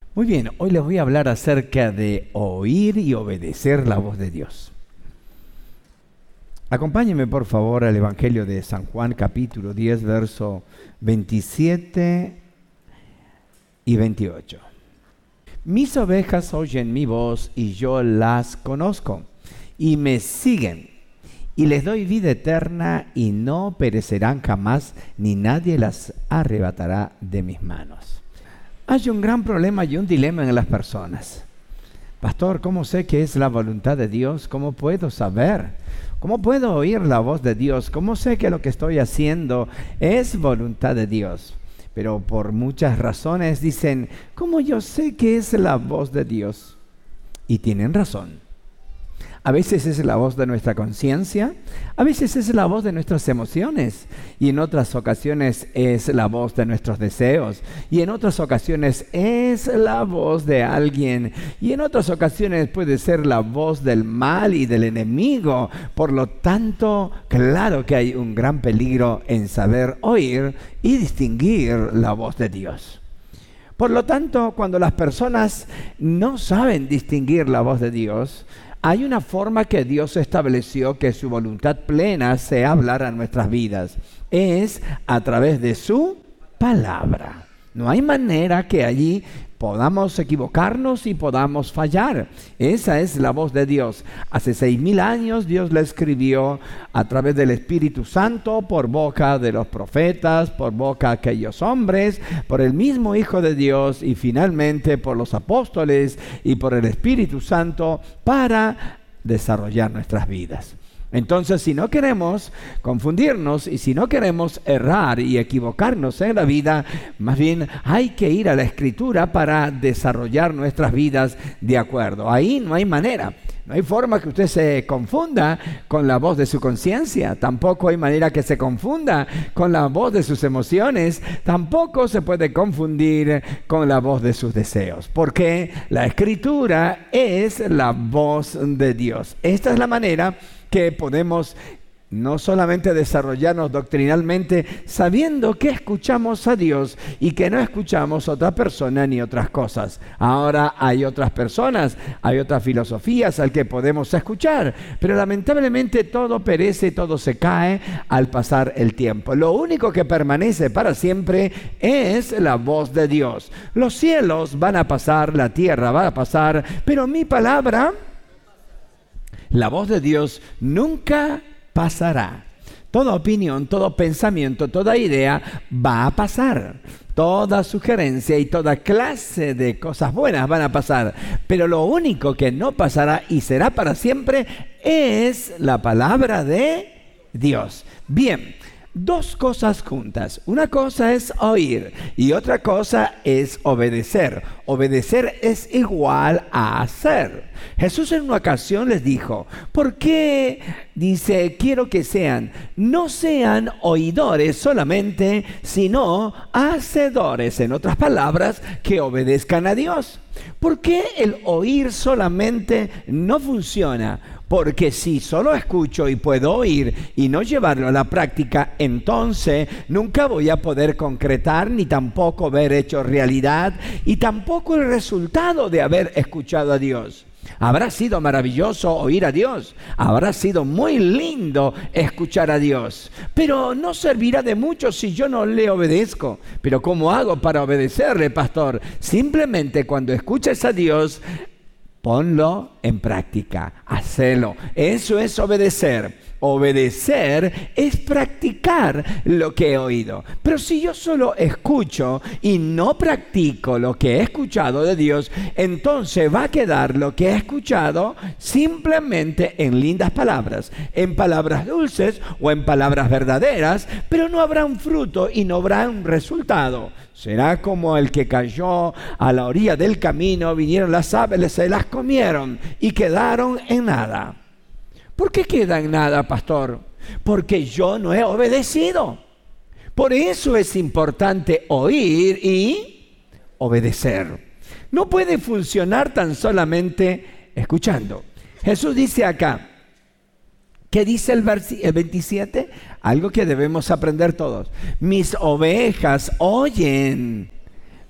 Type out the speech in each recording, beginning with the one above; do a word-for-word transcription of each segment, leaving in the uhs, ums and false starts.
Muy bien, hoy les voy a hablar acerca de oír y obedecer la voz de Dios. Acompáñenme por favor al Evangelio de San Juan, capítulo diez, verso veintisiete y veintiocho. Mis ovejas oyen mi voz y yo las conozco y me siguen. Y les doy vida eterna y no perecerán jamás, ni nadie las arrebatará de mis manos. Hay un gran problema y un dilema en las personas. Pastor, ¿cómo sé que es la voluntad de Dios? ¿Cómo puedo saber? ¿Cómo puedo oír la voz de Dios? ¿Cómo sé que lo que estoy haciendo es voluntad de Dios? Pero por muchas razones dicen, ¿cómo yo sé que es la voz de Dios? Y tienen razón. A veces es la voz de nuestra conciencia, a veces es la voz de nuestras emociones, y en otras ocasiones es la voz de nuestros deseos, y en otras ocasiones es la voz de alguien, y en otras ocasiones puede ser la voz del mal y del enemigo. Por lo tanto, claro que hay un gran peligro en saber oír y distinguir la voz de Dios. Por lo tanto, cuando las personas no saben distinguir la voz de Dios, hay una forma que Dios estableció que su voluntad plena se hablar a nuestras vidas. Es a través de su palabra. No hay manera que allí podamos equivocarnos y podamos fallar. Esa es la voz de Dios. Hace seis mil años Dios la escribió a través del Espíritu Santo, por boca de los profetas, por boca de aquellos hombres, por el mismo Hijo de Dios y finalmente por los apóstoles y por el Espíritu Santo para desarrollar nuestras vidas. Entonces, si no queremos confundirnos y si no queremos errar y equivocarnos en la vida, más bien hay que ir a la Escritura para desarrollar nuestras vidas de acuerdo. Ahí no hay manera. No hay forma que usted se confunda con la voz de su conciencia. Tampoco hay manera que se confunda con la voz de sus emociones. Tampoco se puede confundir con la voz de sus deseos. Porque la Escritura es la voz de Dios. Esta es la manera que podemos no solamente desarrollarnos doctrinalmente sabiendo que escuchamos a Dios y que no escuchamos a otra persona ni otras cosas. Ahora hay otras personas, hay otras filosofías al que podemos escuchar, pero lamentablemente todo perece, todo se cae al pasar el tiempo. Lo único que permanece para siempre es la voz de Dios. Los cielos van a pasar, la tierra va a pasar, pero mi palabra, la voz de Dios, nunca pasará. Toda opinión, todo pensamiento, toda idea va a pasar. Toda sugerencia y toda clase de cosas buenas van a pasar. Pero lo único que no pasará y será para siempre es la palabra de Dios. Bien, dos cosas juntas. Una cosa es oír y otra cosa es obedecer. Obedecer es igual a hacer. Jesús en una ocasión les dijo, ¿por qué? Dice, quiero que sean, no sean oidores solamente, sino hacedores. En otras palabras, que obedezcan a Dios. ¿Por qué el oír solamente no funciona? Porque si solo escucho y puedo oír y no llevarlo a la práctica, entonces nunca voy a poder concretar ni tampoco ver hecho realidad y tampoco el resultado de haber escuchado a Dios. Habrá sido maravilloso oír a Dios, habrá sido muy lindo escuchar a Dios, pero no servirá de mucho si yo no le obedezco. Pero ¿cómo hago para obedecerle, pastor? Simplemente cuando escuches a Dios, ponlo en práctica, hacelo. Eso es obedecer. Obedecer es practicar lo que he oído. Pero si yo solo escucho y no practico lo que he escuchado de Dios, entonces va a quedar lo que he escuchado simplemente en lindas palabras, en palabras dulces o en palabras verdaderas, pero no habrá un fruto y no habrá un resultado. Será como el que cayó a la orilla del camino, vinieron las aves, se las comieron y quedaron en nada. ¿Por qué queda en nada, pastor? Porque yo no he obedecido. Por eso es importante oír y obedecer. No puede funcionar tan solamente escuchando. Jesús dice acá, ¿qué dice el, versi- el veintisiete? Algo que debemos aprender todos. Mis ovejas oyen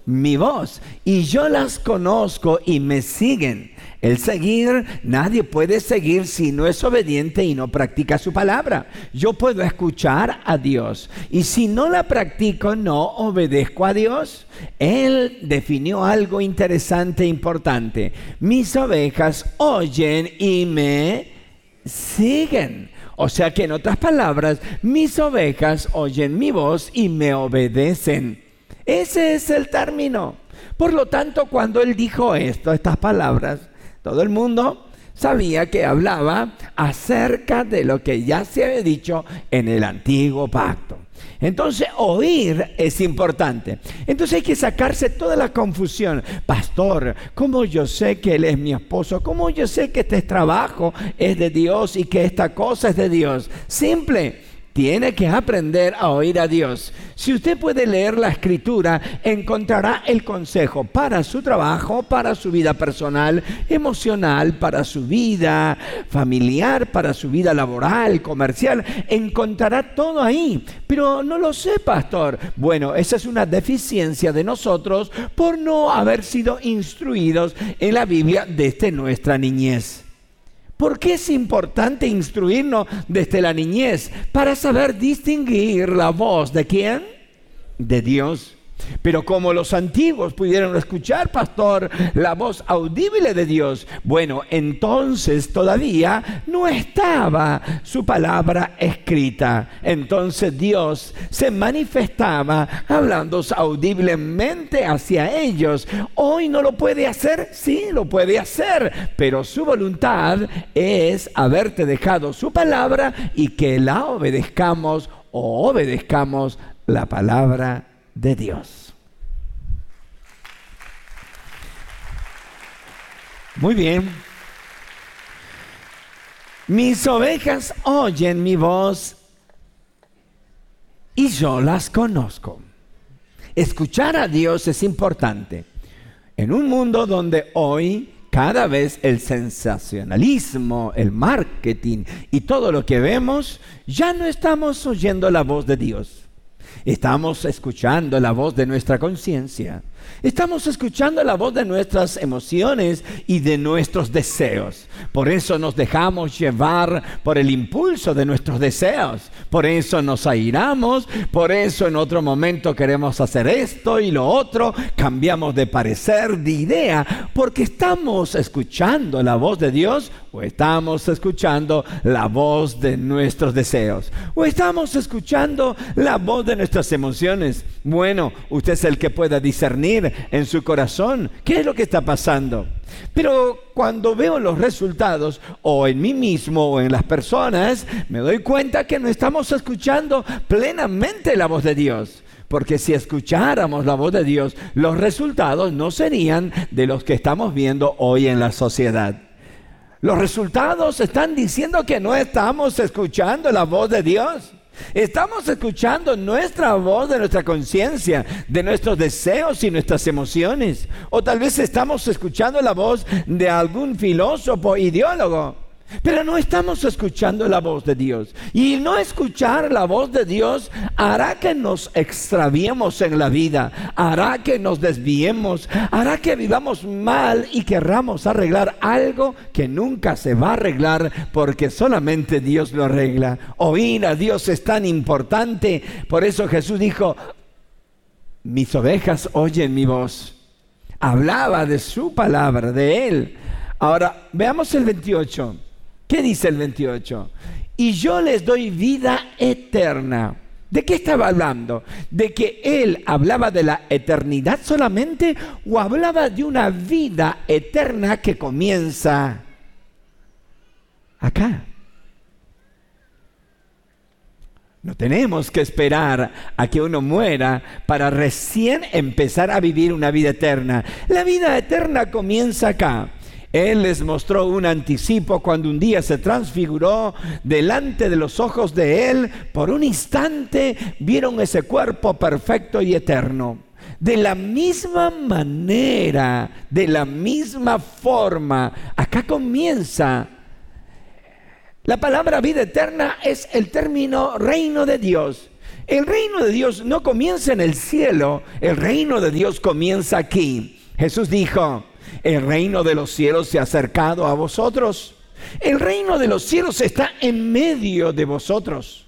mi voz y yo las conozco y me siguen. El seguir, nadie puede seguir si no es obediente y no practica su palabra. Yo puedo escuchar a Dios y si no la practico, no obedezco a Dios. Él definió algo interesante e importante. Mis ovejas oyen y me siguen. O sea que en otras palabras, mis ovejas oyen mi voz y me obedecen. Ese es el término. Por lo tanto, cuando él dijo esto, estas palabras, todo el mundo sabía que hablaba acerca de lo que ya se había dicho en el antiguo pacto. Entonces, oír es importante. Entonces hay que sacarse toda la confusión. Pastor, ¿cómo yo sé que él es mi esposo? ¿Cómo yo sé que este trabajo es de Dios y que esta cosa es de Dios? Simple. Tiene que aprender a oír a Dios. Si usted puede leer la Escritura, encontrará el consejo para su trabajo, para su vida personal, emocional, para su vida familiar, para su vida laboral, comercial. Encontrará todo ahí. Pero no lo sé, pastor. Bueno, esa es una deficiencia de nosotros por no haber sido instruidos en la Biblia desde nuestra niñez. ¿Por qué es importante instruirnos desde la niñez? Para saber distinguir la voz de ¿quién? De Dios. Pero como los antiguos pudieron escuchar, pastor, la voz audible de Dios, bueno, entonces todavía no estaba su palabra escrita. Entonces Dios se manifestaba hablando audiblemente hacia ellos. Hoy no lo puede hacer, sí, lo puede hacer, pero su voluntad es haberte dejado su palabra y que la obedezcamos o obedezcamos la palabra de Dios. Muy bien. Mis ovejas oyen mi voz y yo las conozco. Escuchar a Dios es importante. En un mundo donde hoy cada vez el sensacionalismo, el marketing y todo lo que vemos, ya no estamos oyendo la voz de Dios. Estamos escuchando la voz de nuestra conciencia. Estamos escuchando la voz de nuestras emociones y de nuestros deseos. Por eso nos dejamos llevar por el impulso de nuestros deseos. Por eso nos airamos. Por eso en otro momento queremos hacer esto y lo otro. Cambiamos de parecer, de idea. Porque estamos escuchando la voz de Dios o estamos escuchando la voz de nuestros deseos. O estamos escuchando la voz de nuestras emociones. Bueno, usted es el que pueda discernir en su corazón qué es lo que está pasando. Pero cuando veo los resultados o en mí mismo o en las personas, me doy cuenta que no estamos escuchando plenamente la voz de Dios. Porque si escucháramos la voz de Dios, los resultados no serían de los que estamos viendo hoy en la sociedad. Los resultados están diciendo que no estamos escuchando la voz de Dios. Estamos escuchando nuestra voz de nuestra conciencia, de nuestros deseos y nuestras emociones. O tal vez estamos escuchando la voz de algún filósofo, ideólogo. Pero no estamos escuchando la voz de Dios. Y no escuchar la voz de Dios hará que nos extraviemos en la vida, hará que nos desviemos, hará que vivamos mal y querramos arreglar algo que nunca se va a arreglar porque solamente Dios lo arregla. Oír a Dios es tan importante. Por eso Jesús dijo: mis ovejas oyen mi voz. Hablaba de su palabra, de Él. Ahora, veamos el veintiocho. ¿Qué dice el veintiocho? Y yo les doy vida eterna. ¿De qué estaba hablando? ¿De que Él hablaba de la eternidad solamente o hablaba de una vida eterna que comienza acá? No tenemos que esperar a que uno muera para recién empezar a vivir una vida eterna. La vida eterna comienza acá. Él les mostró un anticipo cuando un día se transfiguró delante de los ojos de Él. Por un instante vieron ese cuerpo perfecto y eterno. De la misma manera, de la misma forma, acá comienza. La palabra vida eterna es el término reino de Dios. el reino de Dios no comienza en el cielo, el reino de Dios comienza aquí. Jesús dijo, el reino de los cielos se ha acercado a vosotros. El reino de los cielos está en medio de vosotros.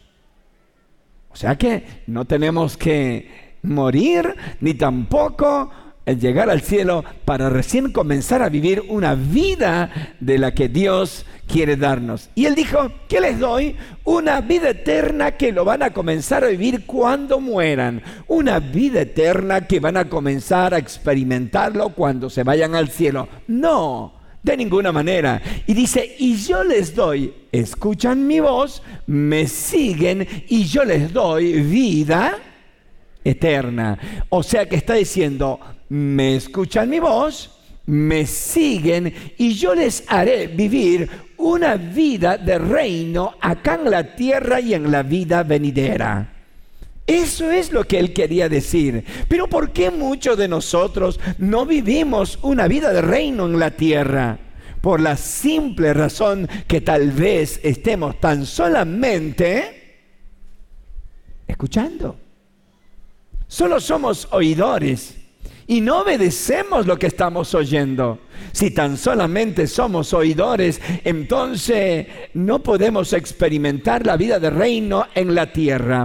O sea que no tenemos que morir, ni tampoco llegar al cielo para recién comenzar a vivir una vida de la que Dios quiere darnos. Y Él dijo, ¿qué les doy? Una vida eterna que lo van a comenzar a vivir cuando mueran. Una vida eterna que van a comenzar a experimentarlo cuando se vayan al cielo. No, de ninguna manera. Y dice, y yo les doy, escuchan mi voz, me siguen y yo les doy vida eterna. O sea que está diciendo, me escuchan mi voz, me siguen y yo les haré vivir una vida de reino acá en la tierra y en la vida venidera. Eso es lo que Él quería decir. Pero ¿por qué muchos de nosotros no vivimos una vida de reino en la tierra? Por la simple razón que tal vez estemos tan solamente escuchando. Solo somos oidores y no obedecemos lo que estamos oyendo. Si tan solamente somos oidores, entonces no podemos experimentar la vida de reino en la tierra.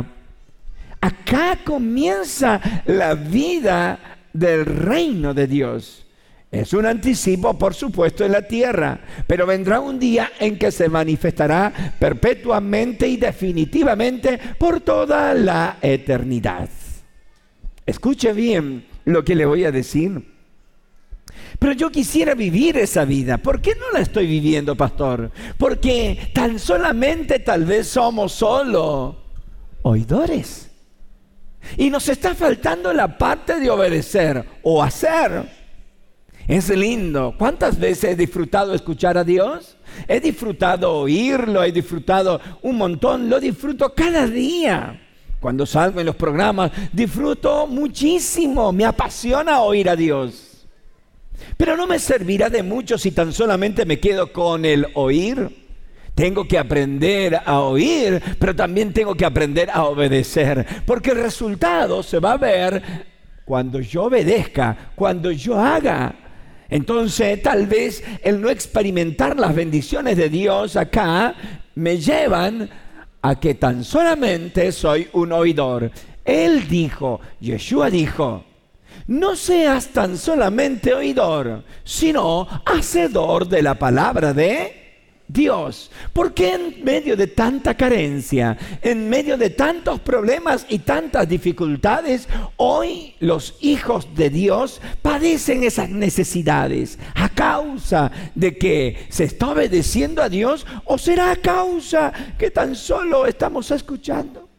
Acá comienza la vida del reino de Dios. Es un anticipo, por supuesto, en la tierra, pero vendrá un día en que se manifestará perpetuamente y definitivamente por toda la eternidad. Escuche bien lo que le voy a decir. Pero yo quisiera vivir esa vida. ¿Por qué no la estoy viviendo, pastor? Porque tan solamente tal vez somos solo oidores. Y nos está faltando la parte de obedecer o hacer. Es lindo. ¿Cuántas veces he disfrutado escuchar a Dios? He disfrutado oírlo, he disfrutado un montón, lo disfruto cada día. Cuando salgo en los programas, disfruto muchísimo, me apasiona oír a Dios. Pero no me servirá de mucho si tan solamente me quedo con el oír. Tengo que aprender a oír, pero también tengo que aprender a obedecer, porque el resultado se va a ver cuando yo obedezca, cuando yo haga. Entonces, tal vez el no experimentar las bendiciones de Dios acá me llevan a que tan solamente soy un oidor. Él dijo, Yeshua dijo, no seas tan solamente oidor, sino hacedor de la palabra de Dios. Porque en medio de tanta carencia, en medio de tantos problemas y tantas dificultades, hoy los hijos de Dios padecen esas necesidades a causa de que se está obedeciendo a Dios, o será a causa que tan solo estamos escuchando.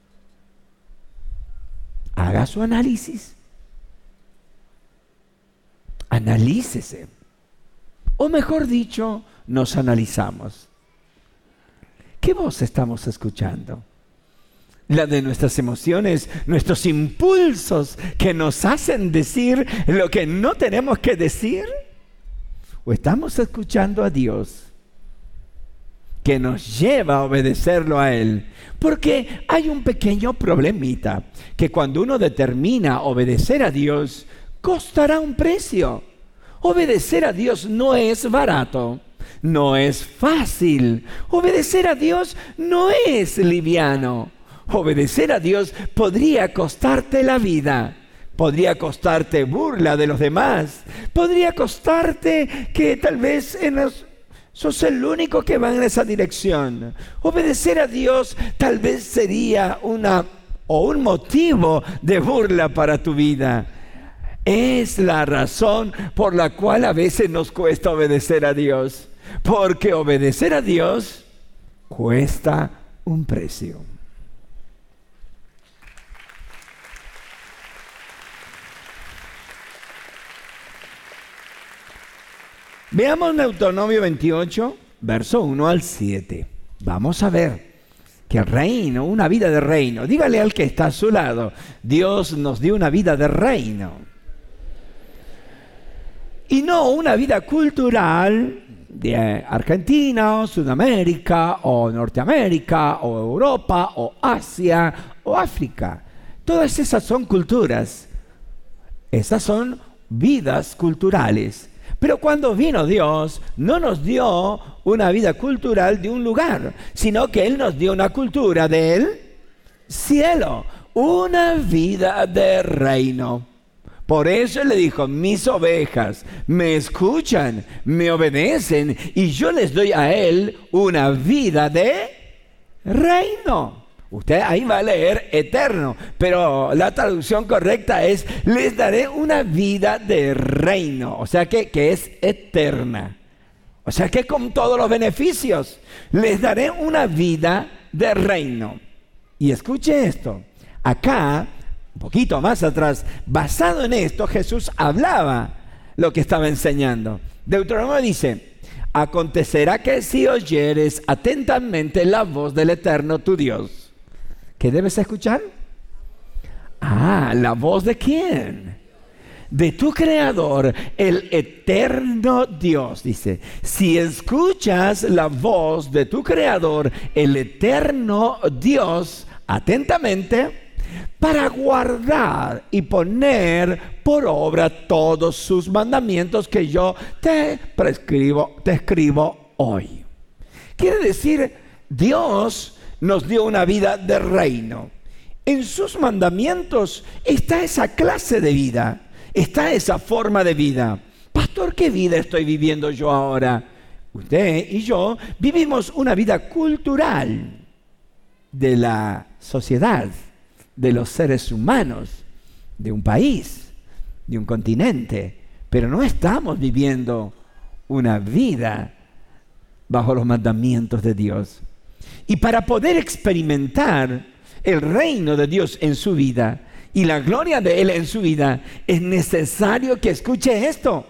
Haga su análisis. Analícese. O mejor dicho, nos analizamos. ¿Qué voz estamos escuchando? ¿La de nuestras emociones, nuestros impulsos que nos hacen decir lo que no tenemos que decir? ¿O estamos escuchando a Dios que nos lleva a obedecerlo a Él? Porque hay un pequeño problemita, que cuando uno determina obedecer a Dios, costará un precio. Obedecer a Dios no es barato. No es fácil. Obedecer a Dios no es liviano. Obedecer a Dios podría costarte la vida. Podría costarte burla de los demás. Podría costarte que tal vez en los, sos el único que va en esa dirección. Obedecer a Dios tal vez sería una o un motivo de burla para tu vida. Es la razón por la cual a veces nos cuesta obedecer a Dios. Porque obedecer a Dios cuesta un precio. Veamos Deuteronomio veintiocho, verso uno al siete. Vamos a ver que el reino, una vida de reino. Dígale al que está a su lado, Dios nos dio una vida de reino. Y no una vida cultural de Argentina, o Sudamérica, o Norteamérica, o Europa, o Asia, o África. Todas esas son culturas. Esas son vidas culturales. Pero cuando vino Dios, no nos dio una vida cultural de un lugar, sino que Él nos dio una cultura del cielo, una vida de reino. Por eso le dijo, mis ovejas me escuchan, me obedecen, y yo les doy a Él una vida de reino. Usted ahí va a leer eterno, pero la traducción correcta es, les daré una vida de reino, o sea que, que es eterna. O sea que con todos los beneficios, les daré una vida de reino. Y escuche esto, acá, un poquito más atrás, basado en esto, Jesús hablaba lo que estaba enseñando. Deuteronomio dice, acontecerá que si oyeres atentamente la voz del Eterno tu Dios, ¿qué debes escuchar? Ah, ¿la voz de quién? De tu Creador, el eterno Dios. Dice, si escuchas la voz de tu Creador, el eterno Dios, atentamente, para guardar y poner por obra todos sus mandamientos que yo te prescribo, te escribo hoy. Quiere decir, Dios nos dio una vida de reino. En sus mandamientos está esa clase de vida, está esa forma de vida. Pastor, ¿qué vida estoy viviendo yo ahora? Usted y yo vivimos una vida cultural de la sociedad, de los seres humanos, de un país, de un continente, pero no estamos viviendo una vida bajo los mandamientos de Dios. Y para poder experimentar el reino de Dios en su vida y la gloria de Él en su vida, es necesario que escuche esto.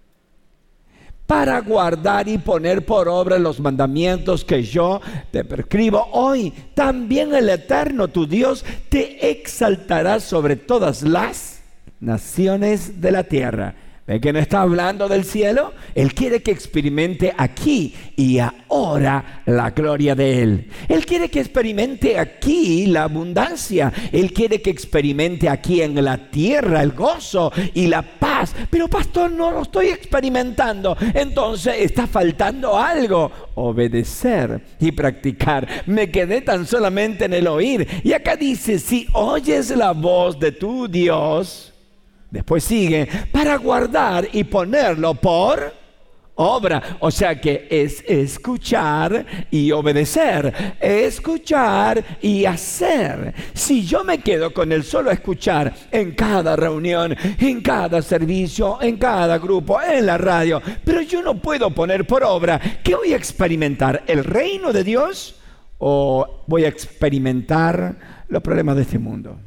Para guardar y poner por obra los mandamientos que yo te prescribo hoy, también el Eterno tu Dios te exaltará sobre todas las naciones de la tierra. ¿Ve que no está hablando del cielo? Él quiere que experimente aquí y ahora la gloria de Él. Él quiere que experimente aquí la abundancia. Él quiere que experimente aquí en la tierra el gozo y la paz. Pero pastor, no lo estoy experimentando. Entonces está faltando algo. Obedecer y practicar. Me quedé tan solamente en el oír. Y acá dice, si oyes la voz de tu Dios... Después sigue, para guardar y ponerlo por obra. O sea que es escuchar y obedecer, escuchar y hacer. Si yo me quedo con el solo escuchar en cada reunión, en cada servicio, en cada grupo, en la radio, pero yo no puedo poner por obra, ¿qué voy a experimentar? ¿El reino de Dios o voy a experimentar los problemas de este mundo?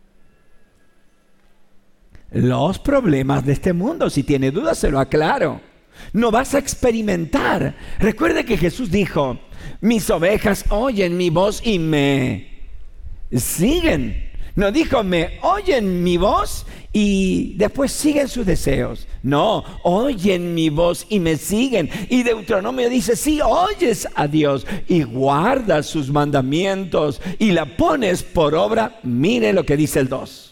Los problemas de este mundo. Si tiene dudas, se lo aclaro. No vas a experimentar. Recuerde que Jesús dijo, mis ovejas oyen mi voz y me siguen. No dijo, me oyen mi voz y después siguen sus deseos. No, oyen mi voz y me siguen. Y Deuteronomio dice, si oyes a Dios y guardas sus mandamientos y la pones por obra, mire lo que dice el dos.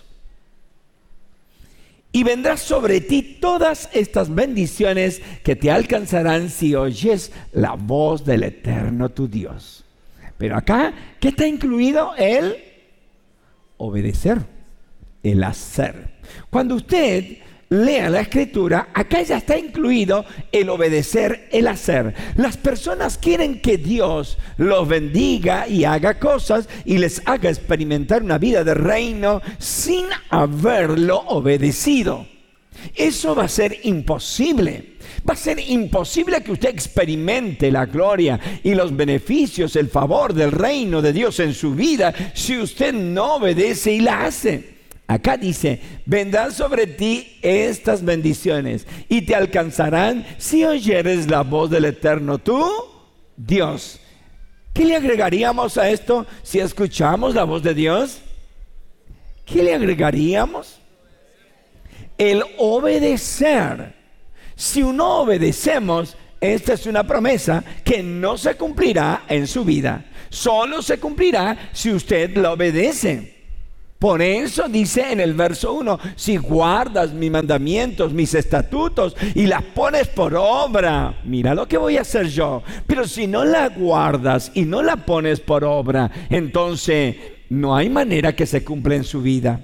Y vendrán sobre ti todas estas bendiciones que te alcanzarán si oyes la voz del Eterno tu Dios. Pero acá, ¿qué está incluido? El obedecer, el hacer. Cuando usted lea la Escritura, acá ya está incluido el obedecer, el hacer. Las personas quieren que Dios los bendiga y haga cosas y les haga experimentar una vida de reino sin haberlo obedecido. Eso va a ser imposible. Va a ser imposible que usted experimente la gloria y los beneficios, el favor del reino de Dios en su vida si usted no obedece y la hace. Acá dice, vendrán sobre ti estas bendiciones y te alcanzarán si oyeres la voz del Eterno tu Dios. ¿Qué le agregaríamos a esto si escuchamos la voz de Dios? ¿Qué le agregaríamos? El obedecer. Si no obedecemos, esta es una promesa que no se cumplirá en su vida. Solo se cumplirá si usted la obedece. Por eso dice en el verso uno, si guardas mis mandamientos, mis estatutos y las pones por obra, mira lo que voy a hacer yo. Pero si no la guardas y no la pones por obra, entonces no hay manera que se cumpla en su vida.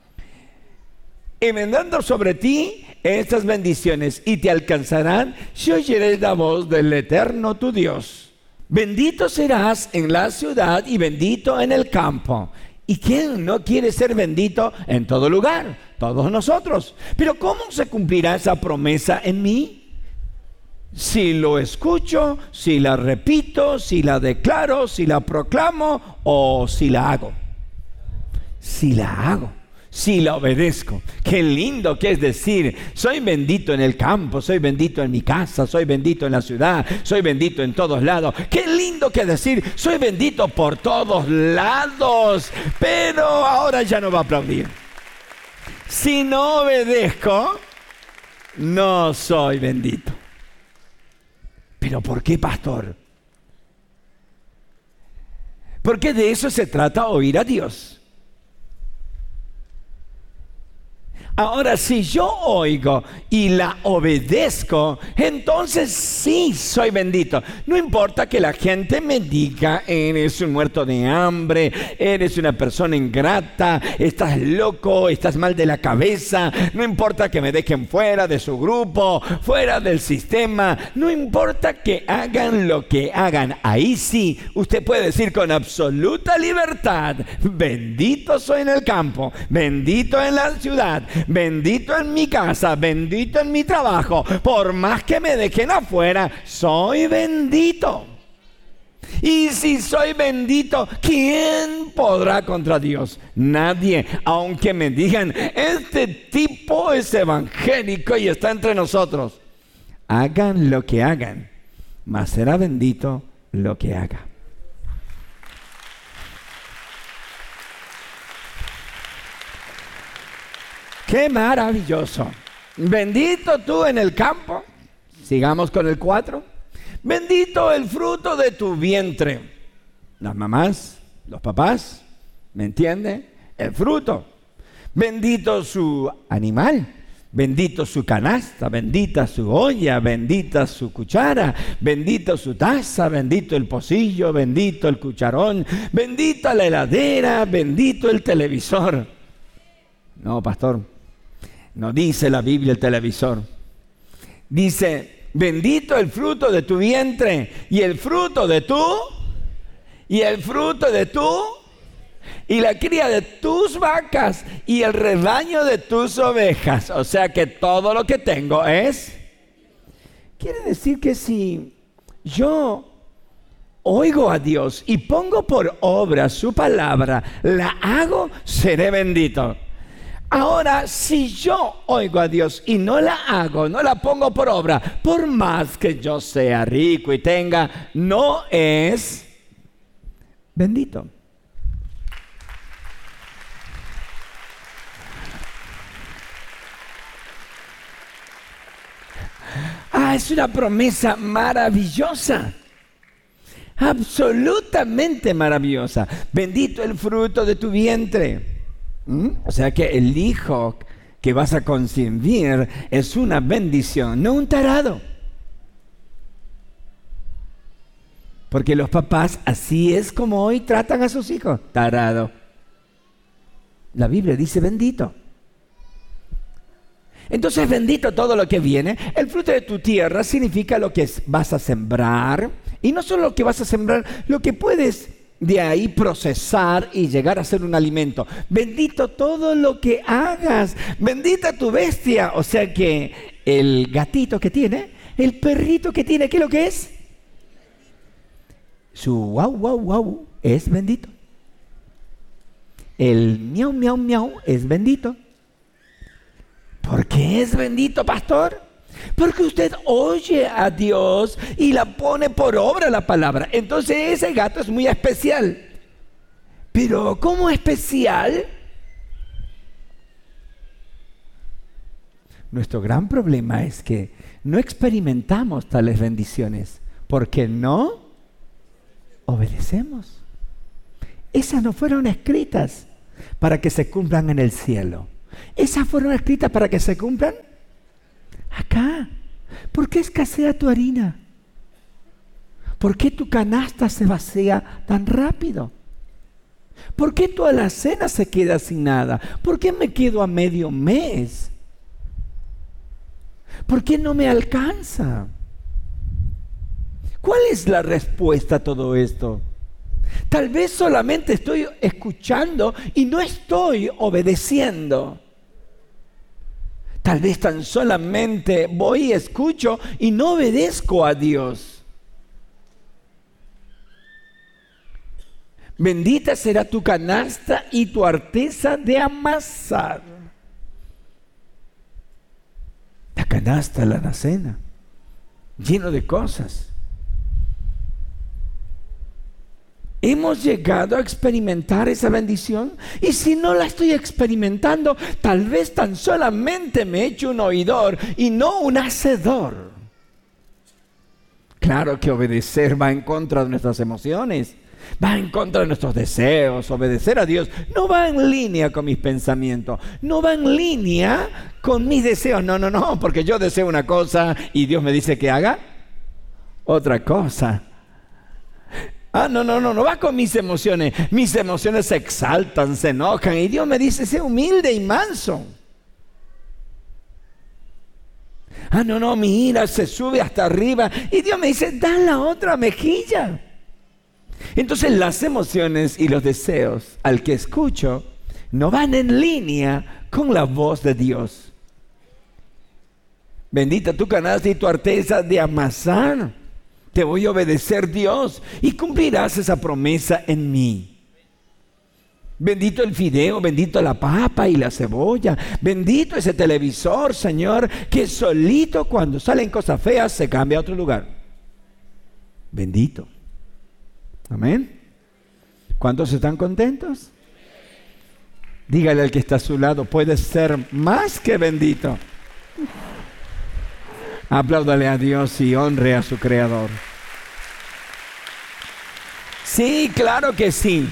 Y vendrán sobre ti estas bendiciones y te alcanzarán si oyeres la voz del Eterno tu Dios. Bendito serás en la ciudad y bendito en el campo. ¿Y quién no quiere ser bendito en todo lugar? Todos nosotros. Pero ¿cómo se cumplirá esa promesa en mí? Si lo escucho, si la repito, si la declaro, si la proclamo o si la hago. Si la hago. Si la obedezco. Qué lindo que es decir, soy bendito en el campo, soy bendito en mi casa, soy bendito en la ciudad, soy bendito en todos lados. Qué lindo que es decir, soy bendito por todos lados. Pero ahora ya no va a aplaudir. Si no obedezco, no soy bendito. ¿Pero por qué, pastor? Porque de eso se trata, oír a Dios. Ahora, si yo oigo y la obedezco, entonces sí soy bendito. No importa que la gente me diga, eres un muerto de hambre, eres una persona ingrata, estás loco, estás mal de la cabeza. No importa que me dejen fuera de su grupo, fuera del sistema. No importa que hagan lo que hagan. Ahí sí, usted puede decir con absoluta libertad, bendito soy en el campo, bendito en la ciudad, bendito en mi casa, bendito en mi trabajo. Por más que me dejen afuera, soy bendito. Y si soy bendito, ¿quién podrá contra Dios? Nadie. Aunque me digan, este tipo es evangélico y está entre nosotros. Hagan lo que hagan, mas será bendito lo que haga. ¡Qué maravilloso! Bendito tú en el campo. Sigamos con el cuatro. Bendito el fruto de tu vientre. Las mamás, los papás, ¿me entiende? El fruto. Bendito su animal. Bendito su canasta, bendita su olla, bendita su cuchara, bendito su taza, bendito el pocillo, bendito el cucharón, bendita la heladera, bendito el televisor. No, pastor. No dice la Biblia el televisor. Dice, bendito el fruto de tu vientre y el fruto de tu, y el fruto de tu, y la cría de tus vacas y el rebaño de tus ovejas. O sea que todo lo que tengo es. Quiere decir que si yo oigo a Dios y pongo por obra su palabra, la hago, seré bendito. Ahora, si yo oigo a Dios y no la hago, no la pongo por obra, por más que yo sea rico y tenga, no es bendito. Ah, es una promesa maravillosa. Absolutamente maravillosa. Bendito el fruto de tu vientre. ¿Mm? O sea que el hijo que vas a concebir es una bendición, no un tarado. Porque los papás así es como hoy tratan a sus hijos. Tarado. La Biblia dice bendito. Entonces bendito todo lo que viene. El fruto de tu tierra significa lo que vas a sembrar. Y no solo lo que vas a sembrar, lo que puedes de ahí procesar y llegar a ser un alimento. Bendito todo lo que hagas. Bendita tu bestia. O sea que el gatito que tiene, el perrito que tiene, ¿qué es lo que es? Su guau, guau, guau es bendito. El miau, miau, miau es bendito. ¿Por qué es bendito, pastor? Porque usted oye a Dios y la pone por obra la palabra. Entonces ese gato es muy especial. Pero ¿cómo especial? Nuestro gran problema es que no experimentamos tales bendiciones porque no obedecemos. Esas no fueron escritas para que se cumplan en el cielo. Esas fueron escritas para que se cumplan acá. ¿Por qué escasea tu harina? ¿Por qué tu canasta se vacía tan rápido? ¿Por qué tu alacena se queda sin nada? ¿Por qué me quedo a medio mes? ¿Por qué no me alcanza? ¿Cuál es la respuesta a todo esto? Tal vez solamente estoy escuchando y no estoy obedeciendo. Tal vez tan solamente voy y escucho y no obedezco a Dios. Bendita será tu canasta y tu arteza de amasar. La canasta, la alacena, lleno de cosas. ¿Hemos llegado a experimentar esa bendición? Y si no la estoy experimentando, tal vez tan solamente me he hecho un oidor y no un hacedor. Claro que obedecer va en contra de nuestras emociones, va en contra de nuestros deseos. Obedecer a Dios no va en línea con mis pensamientos, no va en línea con mis deseos. No, no, no, porque yo deseo una cosa y Dios me dice que haga otra cosa. Ah, no, no, no, no va con mis emociones. Mis emociones se exaltan, se enojan y Dios me dice, sé humilde y manso. Ah, no, no, mi ira se sube hasta arriba y Dios me dice, da la otra mejilla. Entonces las emociones y los deseos al que escucho no van en línea con la voz de Dios. Bendita tu canasta y tu arteza de amasar. Te voy a obedecer, Dios, y cumplirás esa promesa en mí. Bendito el fideo, bendito la papa y la cebolla, bendito ese televisor, Señor, que solito cuando salen cosas feas se cambia a otro lugar. Bendito. Amén. ¿Cuántos están contentos? Dígale al que está a su lado, puedes ser más que bendito. Apláudale a Dios y honre a su Creador. Sí, claro que sí.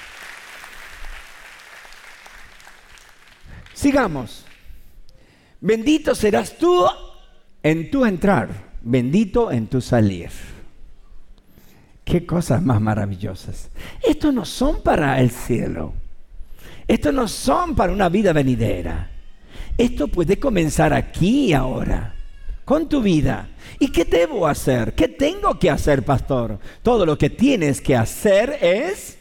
Sigamos. Bendito serás tú en tu entrar, bendito en tu salir. Qué cosas más maravillosas. Estos no son para el cielo. Estos no son para una vida venidera. Esto puede comenzar aquí y ahora, con tu vida. ¿Y qué debo hacer? ¿Qué tengo que hacer, pastor? Todo lo que tienes que hacer es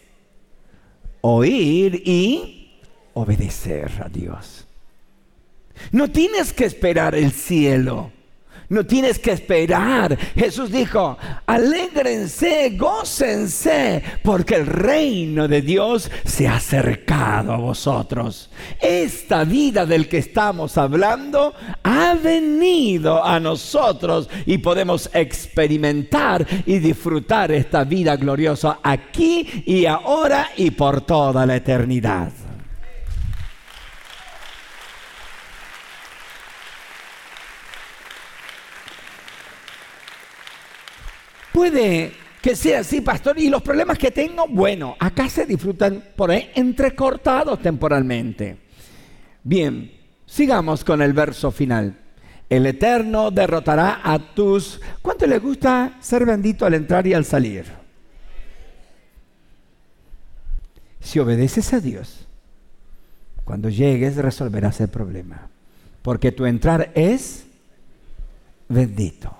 oír y obedecer a Dios. No tienes que esperar el cielo. No tienes que esperar. Jesús dijo, alégrense, gócense, porque el reino de Dios se ha acercado a vosotros. Esta vida del que estamos hablando ha venido a nosotros y podemos experimentar y disfrutar esta vida gloriosa aquí y ahora y por toda la eternidad. Puede que sea así, pastor, y los problemas que tengo, bueno, acá se disfrutan por ahí entrecortados temporalmente. Bien, sigamos con el verso final. El Eterno derrotará a tus... ¿Cuánto le gusta ser bendito al entrar y al salir? Si obedeces a Dios, cuando llegues resolverás el problema, porque tu entrar es bendito.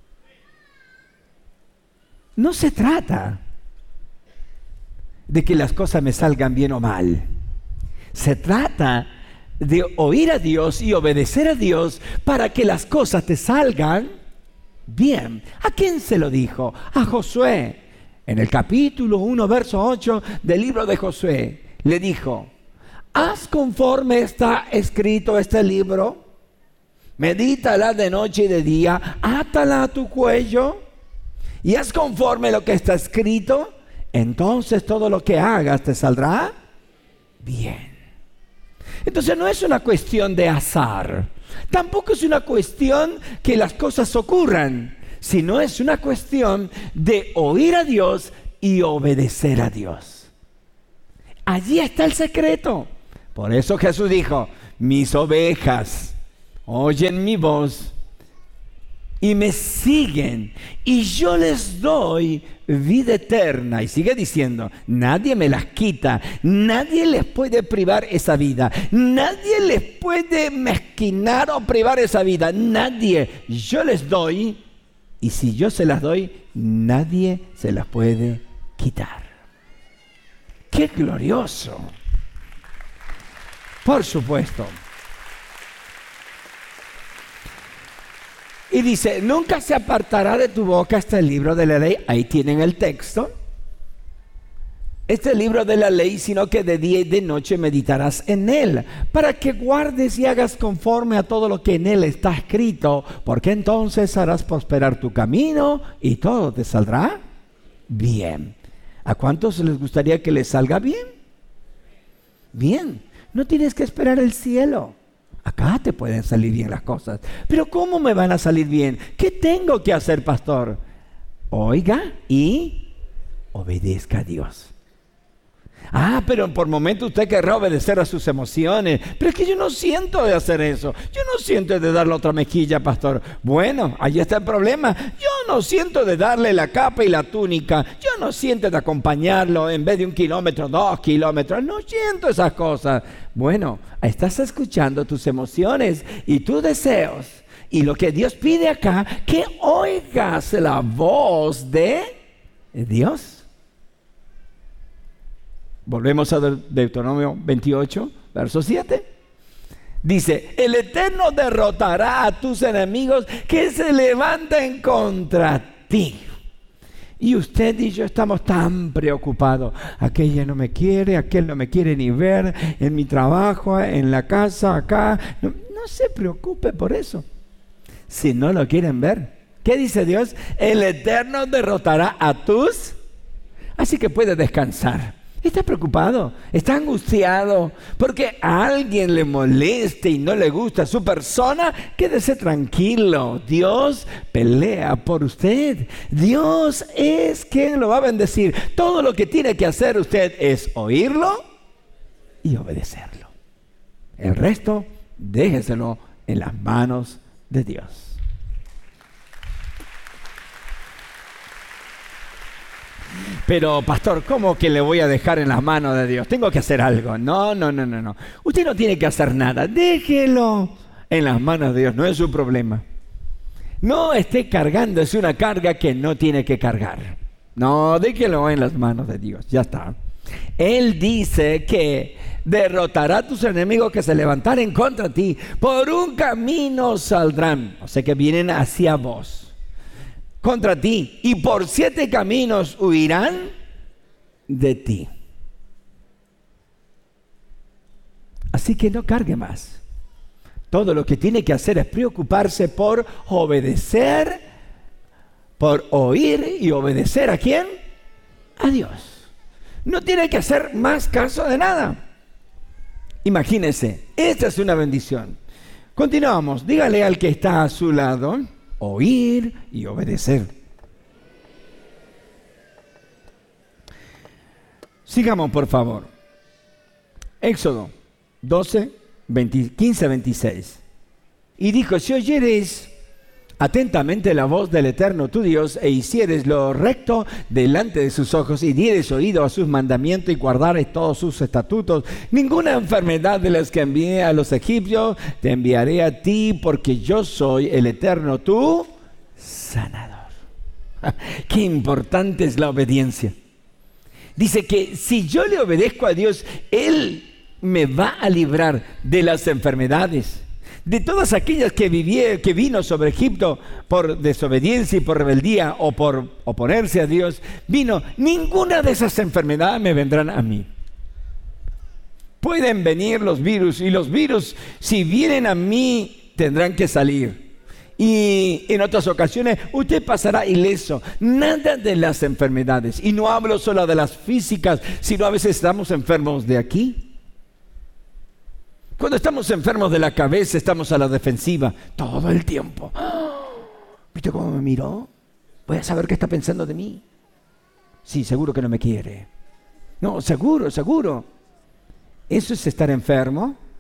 No se trata de que las cosas me salgan bien o mal. Se trata de oír a Dios y obedecer a Dios para que las cosas te salgan bien. ¿A quién se lo dijo? A Josué. En el capítulo uno, verso ocho del libro de Josué, le dijo, haz conforme está escrito este libro, medítala de noche y de día, átala a tu cuello, y haz conforme lo que está escrito, entonces todo lo que hagas te saldrá bien. Entonces no es una cuestión de azar, Tampoco es una cuestión que las cosas ocurran, sino es una cuestión de oír a Dios y obedecer a Dios. Allí está el secreto. Por eso Jesús dijo, mis ovejas oyen mi voz y me siguen, y yo les doy vida eterna. Y sigue diciendo, nadie me las quita, nadie les puede privar esa vida, nadie les puede mezquinar o privar esa vida, nadie. Yo les doy, y si yo se las doy, nadie se las puede quitar. ¡Qué glorioso! Por supuesto. Y dice, nunca se apartará de tu boca este libro de la ley. Ahí tienen el texto. Este libro de la ley, sino que de día y de noche meditarás en él, para que guardes y hagas conforme a todo lo que en él está escrito, porque entonces harás prosperar tu camino y todo te saldrá bien. ¿A cuántos les gustaría que les salga bien? Bien. No tienes que esperar el cielo. Acá te pueden salir bien las cosas. Pero ¿cómo me van a salir bien? ¿Qué tengo que hacer, pastor? Oiga y obedezca a Dios. Ah, pero por momento usted querrá obedecer a sus emociones. Pero es que yo no siento de hacer eso. Yo no siento de darle otra mejilla, pastor. Bueno, ahí está el problema. Yo no siento de darle la capa y la túnica. Yo no siento de acompañarlo en vez de un kilómetro, dos kilómetros. No siento esas cosas. Bueno, estás escuchando tus emociones y tus deseos. Y lo que Dios pide acá, que oigas la voz de Dios. Volvemos a Deuteronomio veintiocho, verso siete. Dice, el Eterno derrotará a tus enemigos que se levanten contra ti. Y usted y yo estamos tan preocupados. Aquella no me quiere, aquel no me quiere ni ver, en mi trabajo, en la casa, acá. No, no se preocupe por eso. Si no lo quieren ver, ¿qué dice Dios? El Eterno derrotará a tus. Así que puede descansar. Está preocupado, está angustiado porque a alguien le moleste y no le gusta su persona. Quédese tranquilo, Dios pelea por usted. Dios es quien lo va a bendecir. Todo lo que tiene que hacer usted es oírlo y obedecerlo. El resto, déjeselo en las manos de Dios. Pero, pastor, ¿cómo que le voy a dejar en las manos de Dios? Tengo que hacer algo. No, no, no, no, no. Usted no tiene que hacer nada. Déjelo en las manos de Dios. No es su problema. No esté cargándose una carga que no tiene que cargar. No, déjelo en las manos de Dios. Ya está. Él dice que derrotará a tus enemigos que se levantaren contra ti. Por un camino saldrán. O sea que vienen hacia vos. Contra ti, y por siete caminos huirán de ti. Así que no cargue más. Todo lo que tiene que hacer es preocuparse por obedecer, por oír y obedecer ¿a quién? A Dios. No tiene que hacer más caso de nada. Imagínense, esta es una bendición. Continuamos, dígale al que está a su lado, oír y obedecer. Sigamos, por favor. Éxodo doce, quince, veintiséis. Y dijo, si oyereis atentamente la voz del Eterno tu Dios, e hicieres lo recto delante de sus ojos, y dieres oído a sus mandamientos, y guardares todos sus estatutos, ninguna enfermedad de las que envié a los egipcios te enviaré a ti, porque yo soy el Eterno tu sanador. Qué importante es la obediencia. Dice que si yo le obedezco a Dios, Él me va a librar de las enfermedades, de todas aquellas que, viví, que vino sobre Egipto por desobediencia y por rebeldía o por oponerse a Dios. Vino, ninguna de esas enfermedades me vendrán a mí. Pueden venir los virus, y los virus, si vienen a mí, tendrán que salir. Y en otras ocasiones usted pasará ileso. Nada de las enfermedades. Y no hablo solo de las físicas, sino a veces estamos enfermos de aquí. Cuando estamos enfermos de la cabeza, estamos a la defensiva todo el tiempo. ¿Viste cómo me miró? Voy a saber qué está pensando de mí. Sí, seguro que no me quiere. No, seguro, seguro. Eso es estar enfermo